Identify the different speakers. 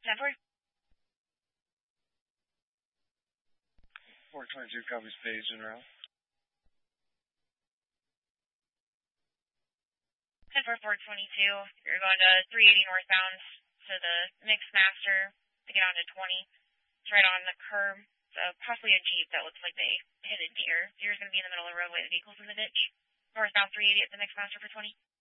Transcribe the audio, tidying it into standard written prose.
Speaker 1: 10-4.
Speaker 2: 422 copies page en route.
Speaker 1: 10-4, 422. You're going to 380 northbound to the Mixmaster to get onto 20. It's right on the curb. Possibly a Jeep that looks like they hit a deer. Deer's going to be in the middle of the roadway. The vehicle's in the ditch. Northbound 380 at the Mixmaster for 20.